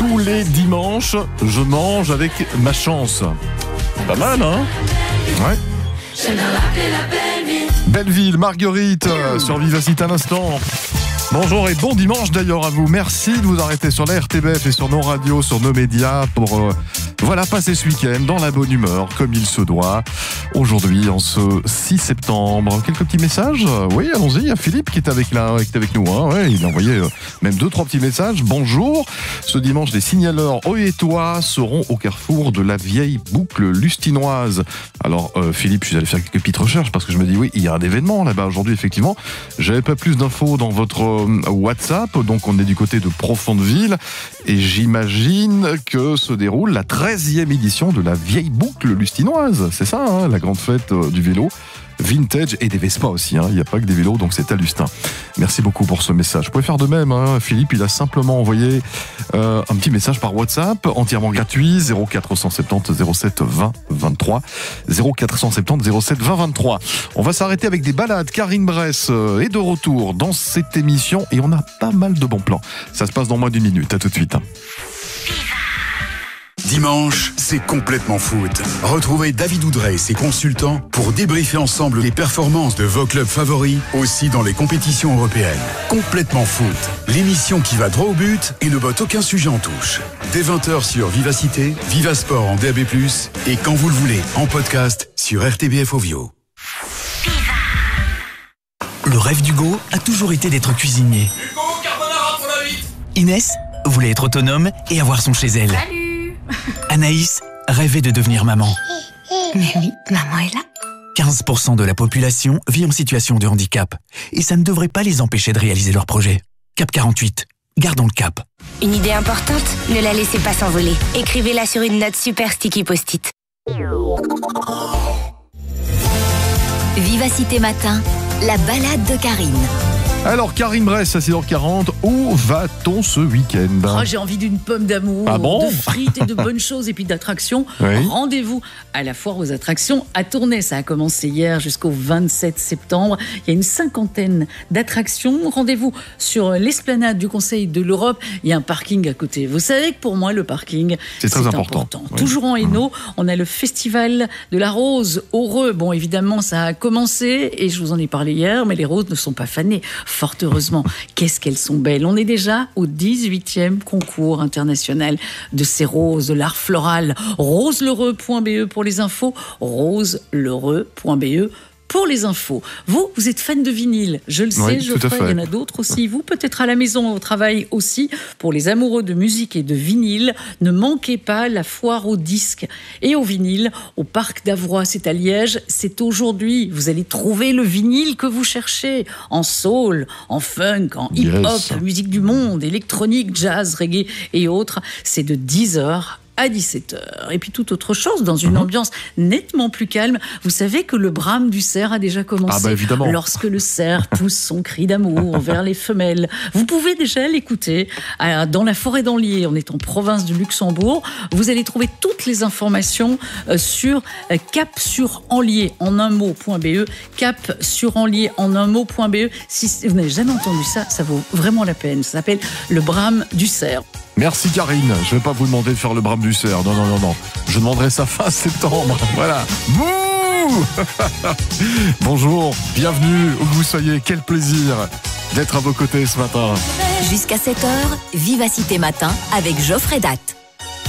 Tous les dimanches, je mange avec ma chance. Pas mal, hein? Ouais. Belleville, Marguerite, sur Vivacité à l'instant. Bonjour et bon dimanche d'ailleurs à vous. Merci de vous arrêter sur la RTBF et sur nos radios, sur nos médias pour passer ce week-end dans la bonne humeur, comme il se doit. Aujourd'hui, en ce 6 septembre, quelques petits messages. Oui, allons-y, il y a Philippe qui est avec nous. Hein. Ouais, il a envoyé même 2-3 petits messages. Bonjour. Ce dimanche, les signaleurs oétois seront au carrefour de la vieille boucle lustinoise. Alors, Philippe, je suis allé faire quelques petites recherches parce que je me dis, oui, il y a un événement là-bas aujourd'hui, effectivement. J'avais pas plus d'infos dans votre WhatsApp, donc on est du côté de Profondeville et j'imagine que se déroule la 13e édition de la vieille boucle lustinoise. C'est ça, hein, la grande fête du vélo. Vintage et des Vespa aussi, hein. Il n'y a pas que des vélos, donc c'est à Lustin. Merci beaucoup pour ce message. Vous pouvez faire de même, hein. Philippe, il a simplement envoyé un petit message par WhatsApp, entièrement gratuit, 0470 07 20 23, 0470 07 20 23. On va s'arrêter avec des balades. Karine Bress est de retour dans cette émission et on a pas mal de bons plans. Ça se passe dans moins d'une minute, à tout de suite. Dimanche, c'est complètement foot. Retrouvez David Oudrey et ses consultants pour débriefer ensemble les performances de vos clubs favoris, aussi dans les compétitions européennes. Complètement foot, l'émission qui va droit au but et ne botte aucun sujet en touche. Dès 20h sur Vivacité, Vivasport en DAB+, et quand vous le voulez, en podcast sur RTBF Ovio. Le rêve d'Hugo a toujours été d'être cuisinier. Hugo, carbonara pour la vite. Inès voulait être autonome et avoir son chez elle. Salut. Anaïs rêvait de devenir maman. Mais oui, maman est là. 15% de la population vit en situation de handicap. Et ça ne devrait pas les empêcher de réaliser leurs projets. Cap 48. Gardons le cap. Une idée importante? Ne la laissez pas s'envoler. Écrivez-la sur une note super sticky post-it. Vivacité Matin, la balade de Karine. Alors, Karine Bress, à 6h40, où va-t-on ce week-end? J'ai envie d'une pomme d'amour, Ah bon de frites et de bonnes choses et puis d'attractions. Oui. Rendez-vous à la foire aux attractions à Tournai. Ça a commencé hier jusqu'au 27 septembre. Il y a une 50aine d'attractions. Rendez-vous sur l'esplanade du Conseil de l'Europe. Il y a un parking à côté. Vous savez que pour moi, le parking, c'est très important. Oui. Toujours en Hainaut, on a le festival de la rose au Reux. Bon, évidemment, ça a commencé et je vous en ai parlé hier, mais les roses ne sont pas fanées. Fort heureusement, qu'est-ce qu'elles sont belles. On est déjà au 18e concours international de ces roses, de l'art floral. roselheureux.be pour les infos, roselheureux.be pour les infos. Vous êtes fan de vinyle, je le sais, oui, Geoffrey, il y en a d'autres aussi. Vous, peut-être à la maison, au travail aussi. Pour les amoureux de musique et de vinyle, ne manquez pas la foire aux disques et au vinyle au Parc d'Avroy, c'est à Liège. C'est aujourd'hui. Vous allez trouver le vinyle que vous cherchez en soul, en funk, en hip-hop, musique du monde, électronique, jazz, reggae et autres. C'est de 10h à 17h. Et puis toute autre chose, dans une ambiance nettement plus calme. Vous savez que le brame du cerf a déjà commencé. Ah bah évidemment. Lorsque le cerf pousse son cri d'amour vers les femelles. Vous pouvez déjà l'écouter dans la forêt d'Anlier. On est en province du Luxembourg. Vous allez trouver toutes les informations sur cap-sur-Anlier en un mot.be, cap-sur-Anlier en un mot.be. Si vous n'avez jamais entendu ça, ça vaut vraiment la peine. Ça s'appelle le brame du cerf. Merci Karine, je ne vais pas vous demander de faire le brame du cerf, non. Je demanderai ça fin septembre, voilà. Bouh. Bonjour, bienvenue où que vous soyez, quel plaisir d'être à vos côtés ce matin. Jusqu'à 7h, Vivacité Matin avec Geoffrey Datt.